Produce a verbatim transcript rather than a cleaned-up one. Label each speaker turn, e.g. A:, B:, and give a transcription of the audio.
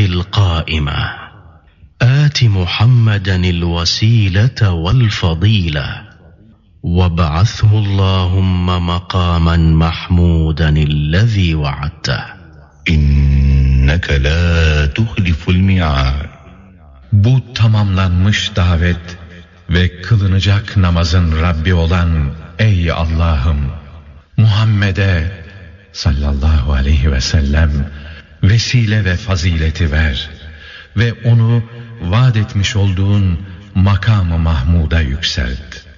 A: القائمة آت محمدا الوسيلة والفضيلة وابعثه اللهم مقاما محمودا الذي وعدته
B: إنك لا تخلف الميعاد.
C: Bu tamamlanmış davet ve kılınacak namazın Rabbi olan ey Allah'ım, Muhammed'e sallallahu aleyhi ve sellem vesile ve fazileti ver ve onu vaat etmiş olduğun makam-ı Mahmud'a yükselt.